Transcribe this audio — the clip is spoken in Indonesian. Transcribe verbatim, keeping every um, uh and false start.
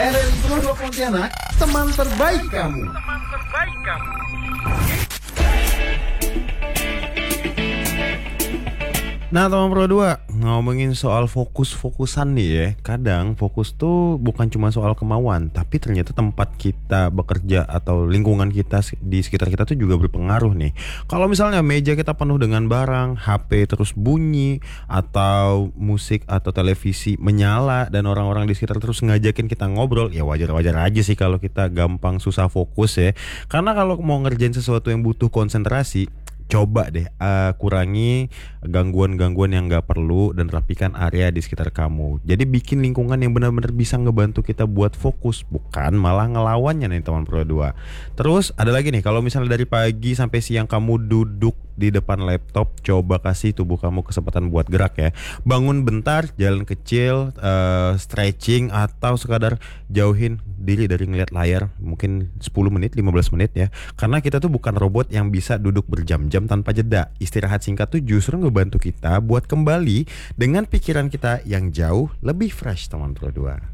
R R I Pro dua Pontianak, teman terbaik kamu. Teman terbaik kamu. Nah teman Pro dua, ngomongin soal fokus-fokusan nih ya. Kadang fokus tuh bukan cuma soal kemauan, tapi ternyata tempat kita bekerja atau lingkungan kita di sekitar kita tuh juga berpengaruh nih. Kalau misalnya meja kita penuh dengan barang, H P terus bunyi, atau musik atau televisi menyala, dan orang-orang di sekitar terus ngajakin kita ngobrol, ya wajar-wajar aja sih kalau kita gampang susah fokus ya. Karena kalau mau ngerjain sesuatu yang butuh konsentrasi, coba deh uh, kurangi gangguan-gangguan yang gak perlu dan rapikan area di sekitar kamu. Jadi bikin lingkungan yang benar-benar bisa ngebantu kita buat fokus, bukan malah ngelawannya nih teman Pro dua. Terus ada lagi nih, kalau misalnya dari pagi sampai siang kamu duduk di depan laptop, coba kasih tubuh kamu kesempatan buat gerak ya. Bangun bentar, jalan kecil, uh, stretching, atau sekadar jauhin diri dari ngeliat layar mungkin sepuluh menit, lima belas menit ya. Karena kita tuh bukan robot yang bisa duduk berjam-jam tanpa jeda. Istirahat singkat tuh justru ngebantu kita buat kembali dengan pikiran kita yang jauh lebih fresh teman Pro dua.